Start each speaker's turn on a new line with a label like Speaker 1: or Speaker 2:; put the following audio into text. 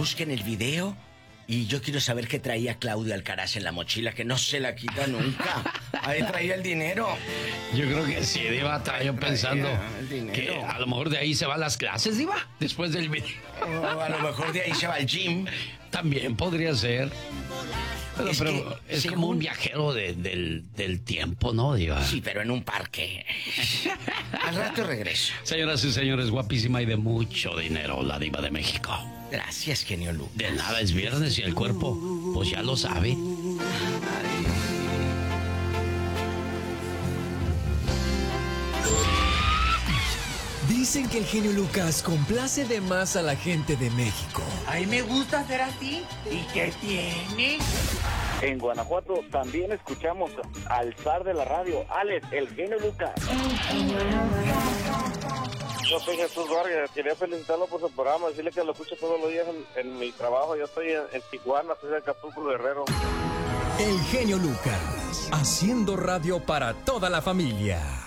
Speaker 1: busquen el video. Y yo quiero saber qué traía Claudio Alcaraz en la mochila, que no se la quita nunca. Ahí traía el dinero.
Speaker 2: Yo creo que sí, Diva, estaba yo pensando que a lo mejor de ahí se van las clases, Diva, después del video.
Speaker 1: A lo mejor de ahí se va al gym.
Speaker 2: También podría ser. Pero es
Speaker 1: según...
Speaker 2: como un viajero del tiempo, ¿no, Diva?
Speaker 1: Sí, pero en un parque. Al rato regreso.
Speaker 2: Señoras y señores, guapísima y de mucho dinero, la Diva de México.
Speaker 1: Gracias, genio Lucas.
Speaker 2: De nada, es viernes y el cuerpo, pues ya lo sabe.
Speaker 3: Dicen que el genio Lucas complace de más a la gente de México.
Speaker 4: A mí me gusta ser así. ¿Y qué tiene?
Speaker 5: En Guanajuato también escuchamos al zar de la radio, Alex, el genio Lucas. Yo soy Jesús Vargas, quería felicitarlo por su programa, decirle que lo escucho todos los días en mi trabajo. Yo estoy en Tijuana, soy de Acapulco, Guerrero.
Speaker 3: El genio Lucas, haciendo radio para toda la familia.